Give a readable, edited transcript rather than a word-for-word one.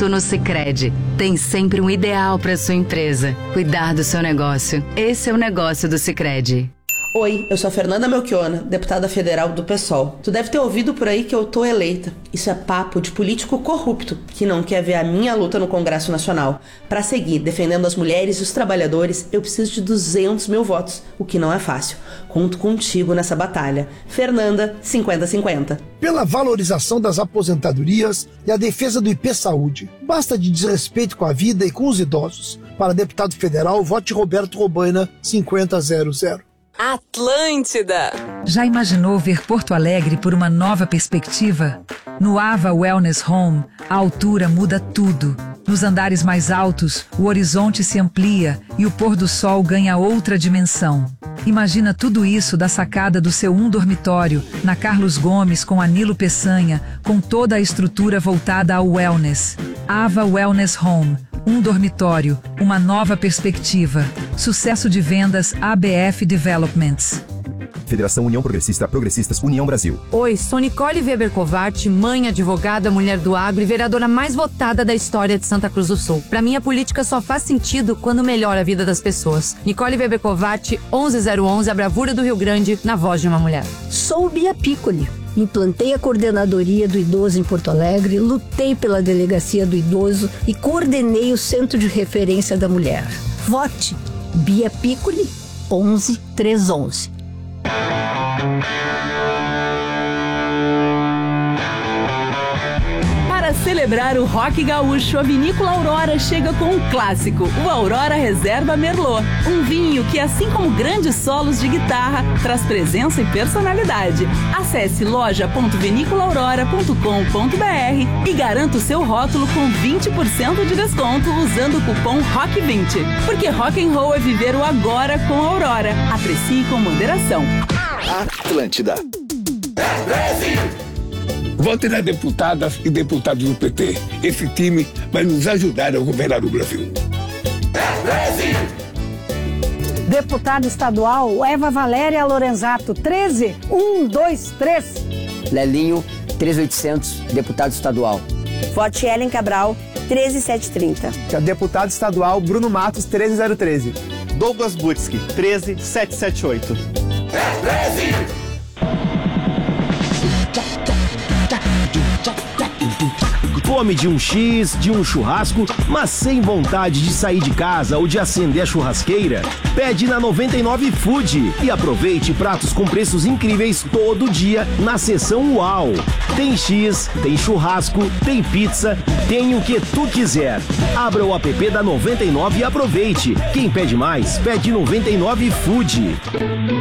junto no Sicredi. Tem sempre um ideal para sua empresa. Cuidar do seu negócio. Esse é o negócio do Sicredi. Oi, eu sou a Fernanda Melchiona, deputada federal do PSOL. Tu deve ter ouvido por aí que eu tô eleita. Isso é papo de político corrupto, que não quer ver a minha luta no Congresso Nacional. Para seguir defendendo as mulheres e os trabalhadores, eu preciso de 200 mil votos, o que não é fácil. Conto contigo nessa batalha. Fernanda, 50-50. Pela valorização das aposentadorias e a defesa do IP Saúde. Basta de desrespeito com a vida e com os idosos. Para deputado federal, vote Roberto Robaina, 50-00. Atlântida! Já imaginou ver Porto Alegre por uma nova perspectiva? No Ava Wellness Home, a altura muda tudo. Nos andares mais altos, o horizonte se amplia e o pôr do sol ganha outra dimensão. Imagina tudo isso da sacada do seu dormitório, na Carlos Gomes com Anilo Peçanha, com toda a estrutura voltada ao wellness. Ava Wellness Home. Um dormitório, uma nova perspectiva. Sucesso de vendas ABF Developments. Federação União Progressista, Progressistas União Brasil. Oi, sou Nicole Weber Covatti, mãe, advogada, mulher do agro e vereadora mais votada da história de Santa Cruz do Sul. Pra mim, a política só faz sentido quando melhora a vida das pessoas. Nicole Weber Covatti, 11011, a bravura do Rio Grande, na voz de uma mulher. Sou Bia Piccoli. Implantei a coordenadoria do idoso em Porto Alegre, lutei pela delegacia do idoso e coordenei o Centro de Referência da Mulher. Vote Bia Piccoli, 11311. Para celebrar o rock gaúcho, a Vinícola Aurora chega com um clássico, o Aurora Reserva Merlot. Um vinho que, assim como grandes solos de guitarra, traz presença e personalidade. Acesse loja.viniculaurora.com.br e garanta o seu rótulo com 20% de desconto usando o cupom ROCK20. Porque rock and roll é viver o agora com a Aurora. Aprecie com moderação. Atlântida. Vote nas deputadas e deputados do PT. Esse time vai nos ajudar a governar o Brasil. Deputada estadual Eva Valéria Lorenzato, 13123. Lelinho, 13800, deputado estadual. Vote Ellen Cabral, 13730. Deputado estadual Bruno Matos, 13013. Douglas Butski, 13778. Fome de um X, de um churrasco, mas sem vontade de sair de casa ou de acender a churrasqueira? Pede na 99 Food e aproveite pratos com preços incríveis todo dia na seção UAU. Tem X, tem churrasco, tem pizza, tem o que tu quiser. Abra o app da 99 e aproveite. Quem pede mais, pede 99 Food.